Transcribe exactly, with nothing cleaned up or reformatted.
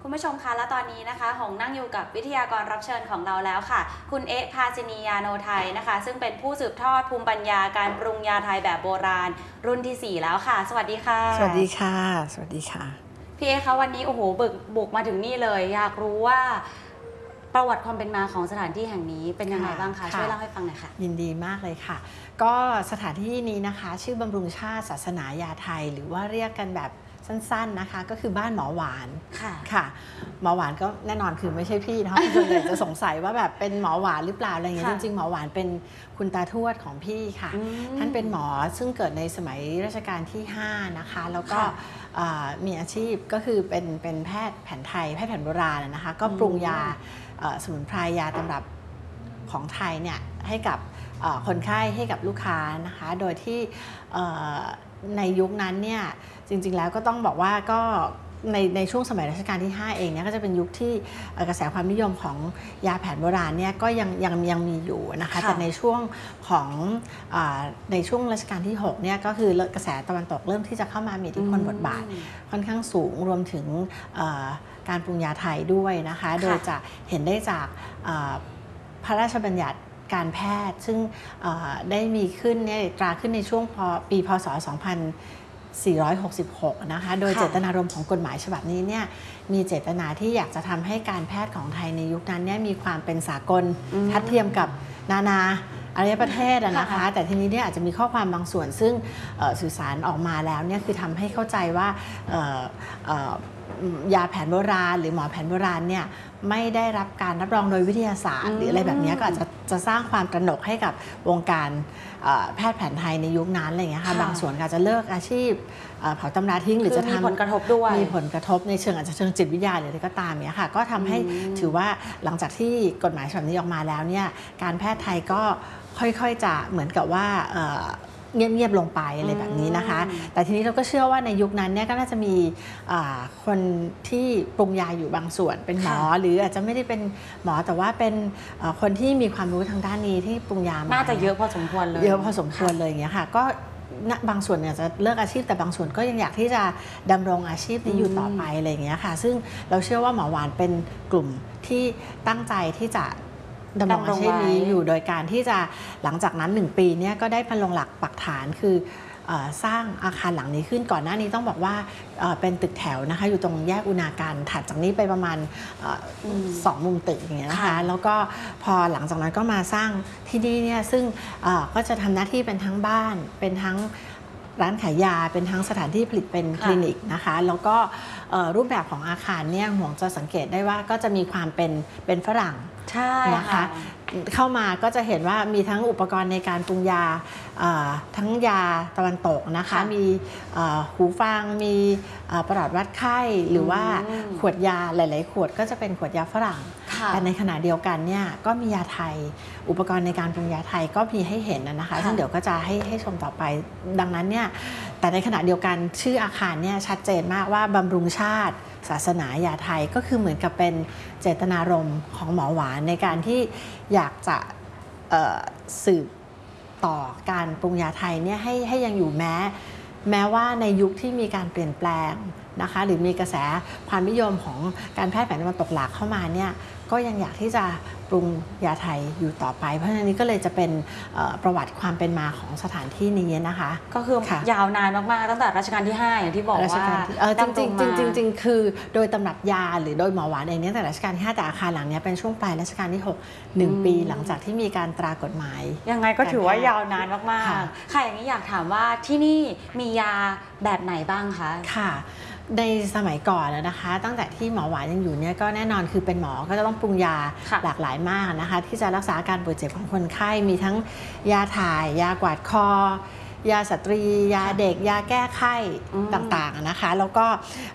คุณผู้ชมคะและตอนนี้นะคะหงนั่งอยู่กับวิทยากรรับเชิญของเราแล้วค่ะคุณเอ๊ะภาสินียาโนไทยนะคะซึ่งเป็นผู้สืบทอดภูมิปัญญาการปรุงยาไทยแบบโบราณรุ่นที่สี่แล้วค่ะสวัสดีค่ะสวัสดีค่ะสวัสดีค่ะพี่เอ๊ะคะวันนี้โอ้โหบุกบุกมาถึงนี่เลยอยากรู้ว่าประวัติความเป็นมาของสถานที่แห่งนี้เป็นยังไงบ้างคะช่วยเล่าให้ฟังหน่อยค่ะยินดีมากเลยค่ะก็สถานที่นี้นะคะชื่อบำรุงชาติศาสนายาไทยหรือว่าเรียกกันแบบสั้นๆนะคะก็คือบ้านหมอหวานค่ะค่ะหมอหวานก็แน่นอนคือไม่ใช่พี่นะคะส่วนใหญ่จะสงสัยว่าแบบเป็นหมอหวานหรือเปล่าอะไรอย่างเงี้ยจริงๆหมอหวานเป็นคุณตาทวดของพี่ค่ะท่านเป็นหมอซึ่งเกิดในสมัยรัชกาลที่ห้านะคะแล้วก็มีอาชีพก็คือเป็นเป็นแพทย์แผนไทยแพทย์แผนโบราณนะคะก็ปรุงยาสมุนไพรยาตำรับของไทยเนี่ยให้กับคนไข้ให้กับลูกค้านะคะโดยที่ในยุคนั้นเนี่ยจริงๆแล้วก็ต้องบอกว่าก็ในในช่วงสมัยรัชกาลที่ห้าเองเนี่ยก็จะเป็นยุคที่กระแสความนิยมของยาแผนโบราณเนี่ยก็ยังยังยังมีอยู่นะคะแต่ในช่วงของในช่วงรัชกาลที่หกเนี่ยก็คือกระแสตะวันตกเริ่มที่จะเข้ามามีอิทธิพลบทบาทค่อนข้างสูงรวมถึงการปรุงยาไทยด้วยนะคะโดยจะเห็นได้จากพระราชบัญญัติการแพทย์ซึ่งได้มีขึ้นเนี่ยตราขึ้นในช่วงปีพ.ศ. สองพันสี่ร้อยหกสิบหกนะคะโดยเจตนารมณ์ของกฎหมายฉบับนี้เนี่ยมีเจตนาที่อยากจะทำให้การแพทย์ของไทยในยุคนั้นเนี่ยมีความเป็นสากลทัดเทียมกับนานาอารยประเทศนะคะแต่ทีนี้เนี่ยอาจจะมีข้อความบางส่วนซึ่งสื่อสารออกมาแล้วเนี่ยคือทำให้เข้าใจว่ายาแผนโบราณหรือหมอแผนโบราณเนี่ยไม่ได้รับการรับรองโดยวิทยาศาสตร์หรืออะไรแบบนี้ก็อาจจะจะสร้างความตระหนกให้กับวงการแพทย์แผนไทยในยุคนั้นอะไรอย่างเงี้ยค่ะบางส่วนอาจจะเลิกอาชีพเผาตำราทิ้งหรือจะทำมีผลกระทบด้วยมีผลกระทบในเชิงอาจจะเชิงจิตวิทยาหรืออะไรก็ตามเนี้ยค่ะก็ทำให้ถือว่าหลังจากที่กฎหมายฉบับนี้ออกมาแล้วเนี่ยการแพทย์ไทยก็ค่อยๆจะเหมือนกับว่าเงียบๆลงไปอะไรแบบนี้นะคะแต่ทีนี้เราก็เชื่อว่าในยุคนั้นเนี่ยก็น่าจะมีคนที่ปรุงยาอยู่บางส่วนเป็นหมอหรืออาจจะไม่ได้เป็นหมอแต่ว่าเป็นคนที่มีความรู้ทางด้านนี้ที่ปรุงยามาน่าจะเยอะพอสมควรเลยเยอะพอสมควรเลยอย่างเงี้ยค่ะก็บางส่วนเนี่ยจะเลิกอาชีพแต่บางส่วนก็ยังอยากที่จะดำรงอาชีพนี้อยู่ต่อไปอะไรอย่างเงี้ยค่ะซึ่งเราเชื่อว่าหมอหวานเป็นกลุ่มที่ตั้งใจที่จะดำรงอาชีพนี้อยู่โดยการที่จะหลังจากนั้นหนึ่งปีเนี่ยก็ได้พันลงหลักปักฐานคือสร้างอาคารหลังนี้ขึ้นก่อนหน้านี้ต้องบอกว่าเป็นตึกแถวนะคะอยู่ตรงแยกอุณาการถัดจากนี้ไปประมาณสองมุมตึกอย่างเงี้ยนะคะแล้วก็พอหลังจากนั้นก็มาสร้างที่นี่เนี่ยซึ่งก็จะทำหน้าที่เป็นทั้งบ้านเป็นทั้งร้านขายยาเป็นทั้งสถานที่ผลิตเป็นคลินิกนะคะแล้วก็รูปแบบของอาคารเนี่ยห่วงจะสังเกตได้ว่าก็จะมีความเป็นเป็นฝรั่งนะคะเข้ามาก็จะเห็นว่ามีทั้งอุปกรณ์ในการปรุงยาทั้งยาตะวันตกนะคะมีหูฟังมีประหลอดวัดไข้หรือว่าขวดยาหลายๆขวดก็จะเป็นขวดยาฝรั่งแต่ในขณะเดียวกันเนี่ยก็มียาไทยอุปกรณ์ในการปรุงยาไทยก็มีให้เห็นนะคะซึ่งเดี๋ยวก็จะให้ให้ชมต่อไปดังนั้นเนี่ยแต่ในขณะเดียวกันชื่ออาคารเนี่ยชัดเจนมากว่าบำรุงชาติศาสนายาไทยก็คือเหมือนกับเป็นเจตนารมณ์ของหมอหวานในการที่อยากจะสืบต่อการปรุงยาไทยเนี่ยให้ให้ยังอยู่แม้แม้ว่าในยุคที่มีการเปลี่ยนแปลงนะคะหรือมีกระแสความนิยมของการแพทย์แผนตะวันตกหลากเข้ามาเนี่ยก็ยังอยากที่จะปรุงยาไทยอยู่ต่อไปเพราะฉะนั้นนี้ก็เลยจะเป็นประวัติความเป็นมาของสถานที่นี้นะคะก็คือยาวนานมากๆตั้งแต่รัชกาลที่ห้าอย่างที่บอกว่าจริงจริงจริงคือโดยตำรับยาหรือโดยหมอหวานเองเนี่ยแต่รัชกาลที่ห้าแต่อาคารหลังนี้เป็นช่วงปลายรัชกาลที่หกหนึ่งปีหลังจากที่มีการตรากฎหมายยังไงก็ถือว่ายาวนานมากๆค่ะอย่างนี้อยากถามว่าที่นี่มียาแบบไหนบ้างคะค่ะในสมัยก่อนนะคะตั้งแต่ที่หมอหวานยังอยู่เนี่ยก็แน่นอนคือเป็นหมอก็จะต้องปรุงยาหลากหลายมากนะคะที่จะรักษาอาการปวดเจ็บของคนไข้มีทั้งยาถ่ายยากวาดคอยาสตรียาเด็กยาแก้ไข้ต่างๆนะคะแล้วก็